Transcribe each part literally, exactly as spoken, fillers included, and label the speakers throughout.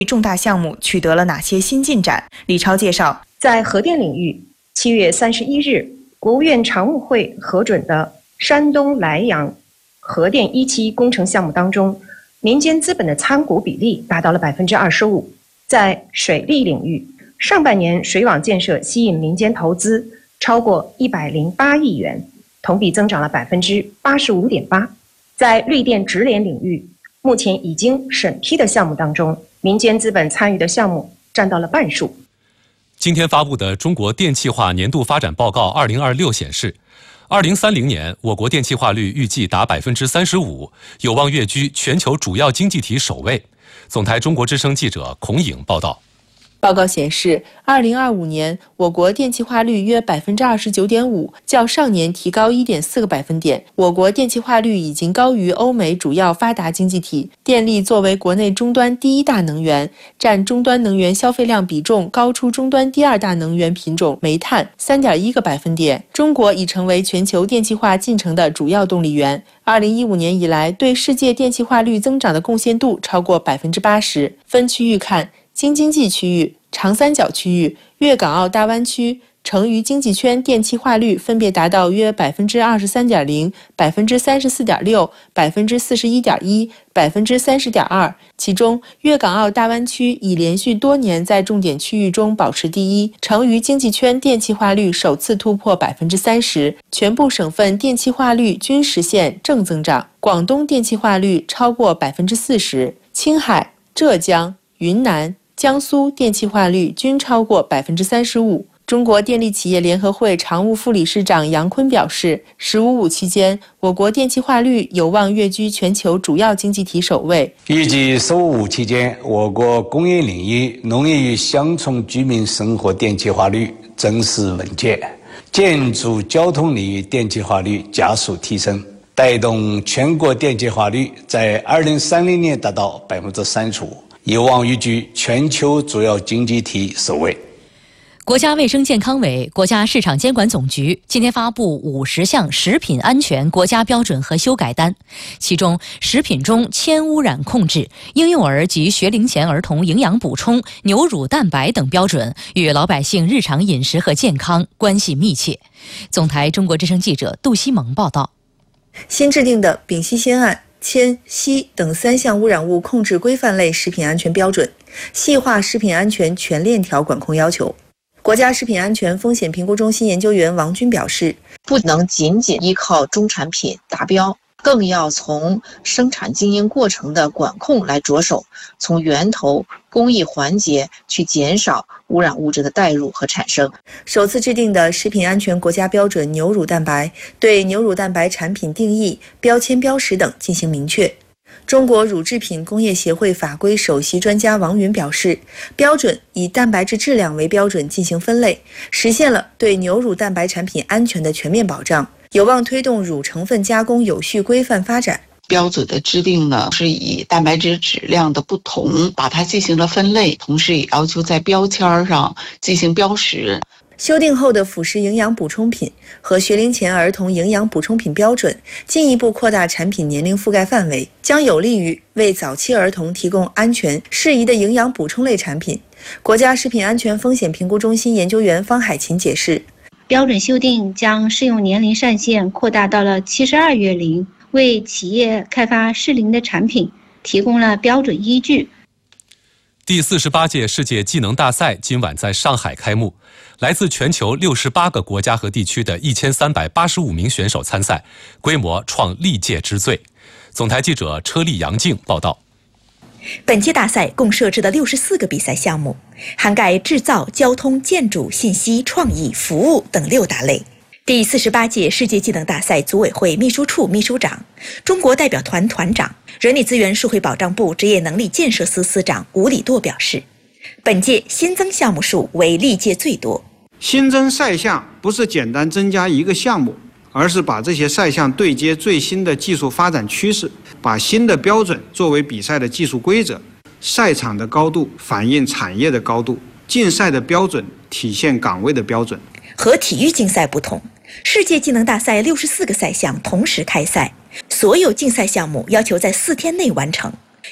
Speaker 1: 重大项目取得了哪些新进展？李超介绍，
Speaker 2: 在核电领域，七月三十一日，国务院常务会核准的山东莱阳核电一期工程项目当中，民间资本的参股比例达到了百分之二十五。在水利领域，上半年水网建设吸引民间投资超过一百零八亿元，同比增长了百分之八十五点八。在绿电直联领域，目前已经审批的项目当中，民间资本参与的项目占到了半数。
Speaker 3: 今天发布的《中国电气化年度发展报告二零二六》显示，二零三零年我国电气化率预计达百分之三十五，有望跃居全球主要经济体首位。总台中国之声记者孔颖报道。
Speaker 4: 报告显示，二零二五年我国电气化率约百分之二十九点五，较上年提高一点四个百分点。我国电气化率已经高于欧美主要发达经济体。电力作为国内终端第一大能源，占终端能源消费量比重高出终端第二大能源品种煤炭三点一个百分点。中国已成为全球电气化进程的主要动力源。二零一五年以来，对世界电气化率增长的贡献度超过百分之八十。分区域看，京津冀区域、长三角区域、粤港澳大湾区、成渝经济圈电气化率分别达到约百分之二十三点零、百分之三十四点六、百分之四十一点一、百分之三十点二。其中，粤港澳大湾区已连续多年在重点区域中保持第一，成渝经济圈电气化率首次突破百分之三十，全部省份电气化率均实现正增长。广东电气化率超过百分之四十，青海、浙江、云南、江苏电气化率均超过百分之三十五。中国电力企业联合会常务副理事长杨坤表示，十五五期间，我国电气化率有望跃居全球主要经济体首位。
Speaker 5: 预计十五五期间，我国工业领域、农业与乡村居民生活电气化率增势稳健，建筑交通领域电气化率加速提升，带动全国电气化率在二零三零年达到百分之三十五。有望跃居全球主要经济体首位。
Speaker 6: 国家卫生健康委、国家市场监管总局今天发布五十项食品安全国家标准和修改单，其中食品中铅污染控制、婴幼儿及学龄前儿童营养补充、牛乳蛋白等标准与老百姓日常饮食和健康关系密切。总台中国之声记者杜西蒙报道。
Speaker 4: 新制定的丙烯酰胺、铅、硒等三项污染物控制规范类食品安全标准，细化食品安全全链条管控要求。国家食品安全风险评估中心研究员王军表示，
Speaker 7: 不能仅仅依靠中产品达标，更要从生产经营过程的管控来着手，从源头工艺环节去减少污染物质的带入和产生。
Speaker 4: 首次制定的食品安全国家标准牛乳蛋白对牛乳蛋白产品定义、标签标识等进行明确。中国乳制品工业协会法规首席专家王云表示，标准以蛋白质质量为标准进行分类，实现了对牛乳蛋白产品安全的全面保障，有望推动乳成分加工有序规范发展。
Speaker 8: 标准的制定呢，是以蛋白质质量的不同把它进行了分类，同时也要求在标签上进行标识。
Speaker 4: 修订后的辅食营养补充品和学龄前儿童营养补充品标准进一步扩大产品年龄覆盖范围，将有利于为早期儿童提供安全适宜的营养补充类产品。国家食品安全风险评估中心研究员方海琴解释，
Speaker 9: 标准修订将适用年龄上限扩大到了七十二月龄，为企业开发适龄的产品提供了标准依据。
Speaker 3: 第四十八届世界技能大赛今晚在上海开幕，来自全球六十八个国家和地区的一千三百八十五名选手参赛，规模创历届之最。总台记者车丽杨静报道。
Speaker 1: 本届大赛共设置了六十四个比赛项目，涵盖制造、交通、建筑、信息、创意、服务等六大类。第四十八届世界技能大赛组委会秘书处秘书长、中国代表团团长、人力资源社会保障部职业能力建设司司长吴礼舵表示，本届新增项目数为历届最多。
Speaker 10: 新增赛项不是简单增加一个项目，而是把这些赛项对接最新的技术发展趋势，把新的标准作为比赛的技术规则，赛场的高度反映产业的高度，竞赛的标准体现岗位的标准。
Speaker 1: 和体育竞赛不同，世界技能大赛六十四个赛项同时开赛，所有竞赛项目要求在四天内完成，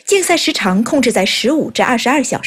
Speaker 1: 竞赛时长控制在十五至二十二小时。